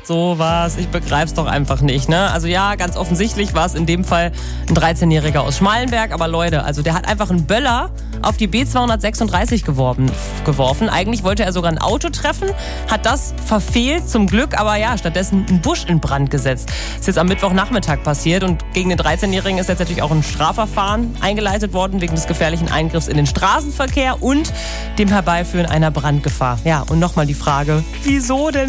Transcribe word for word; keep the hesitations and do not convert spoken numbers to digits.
macht sowas? Ich begreif's doch einfach nicht, ne? Also ja, ganz offensichtlich war es in dem Fall ein dreizehnjähriger aus Schmalenberg. Aber Leute, also der hat einfach einen Böller auf die B zweihundertsechsunddreißig geworfen, geworfen. Eigentlich wollte er sogar ein Auto treffen, hat das verfehlt zum Glück, aber ja, stattdessen einen Busch in Brand gesetzt. Das ist jetzt am Mittwochnachmittag passiert und gegen den dreizehnjährigen ist jetzt natürlich auch ein Strafverfahren eingeleitet worden wegen des gefährlichen Eingriffs in den Straßenverkehr und dem Herbeiführen einer Brandgefahr. Ja, und nochmal die Frage, wieso denn?